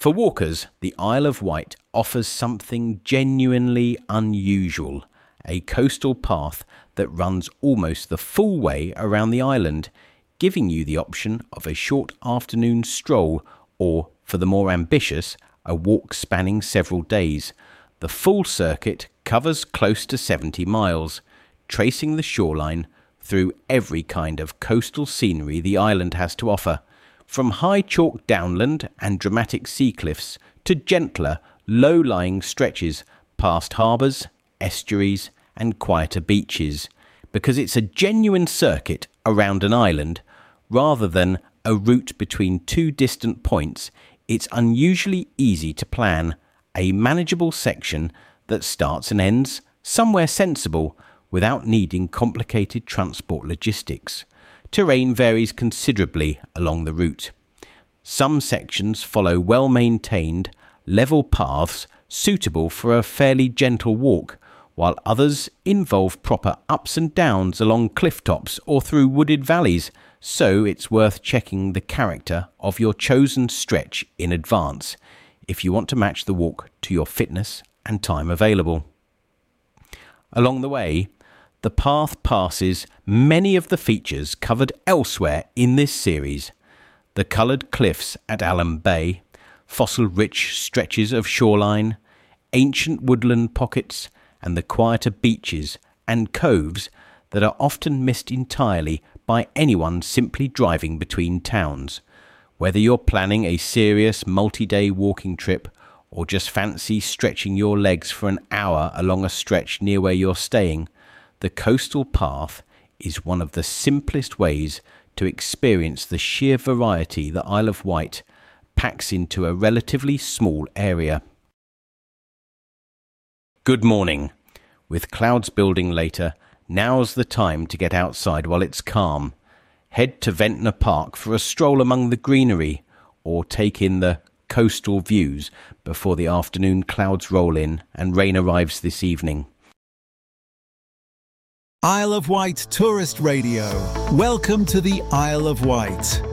For walkers, the Isle of Wight offers something genuinely unusual, a coastal path that runs almost the full way around the island, giving you the option of a short afternoon stroll or, for the more ambitious, a walk spanning several days. The full circuit covers close to 70 miles, tracing the shoreline through every kind of coastal scenery the island has to offer, from high chalk downland and dramatic sea cliffs to gentler, low-lying stretches past harbours, estuaries and quieter beaches, because it's a genuine circuit around an island rather than a route between two distant points. It's unusually easy to plan, a manageable section that starts and ends somewhere sensible without needing complicated transport logistics. Terrain varies considerably along the route. Some sections follow well-maintained, level paths suitable for a fairly gentle walk, while others involve proper ups and downs along cliff tops or through wooded valleys, so it's worth checking the character of your chosen stretch in advance if you want to match the walk to your fitness and time available. Along the way, the path passes many of the features covered elsewhere in this series: the coloured cliffs at Alum Bay, fossil-rich stretches of shoreline, ancient woodland pockets, and the quieter beaches and coves that are often missed entirely by anyone simply driving between towns. Whether you're planning a serious multi-day walking trip or just fancy stretching your legs for an hour along a stretch near where you're staying, the coastal path is one of the simplest ways to experience the sheer variety the Isle of Wight packs into a relatively small area. Good morning. With clouds building later, now's the time to get outside while it's calm. Head to Ventnor Park for a stroll among the greenery, or take in the coastal views before the afternoon clouds roll in and rain arrives this evening. Isle of Wight Tourist Radio. Welcome to the Isle of Wight.